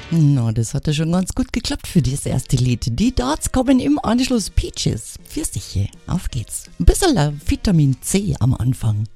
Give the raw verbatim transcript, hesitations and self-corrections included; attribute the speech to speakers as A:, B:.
A: Na, das hat ja schon ganz gut geklappt für das erste Lied. Die Darts kommen im Anschluss. Peaches, Pfirsiche, auf geht's. Ein bisschen Vitamin C am Anfang.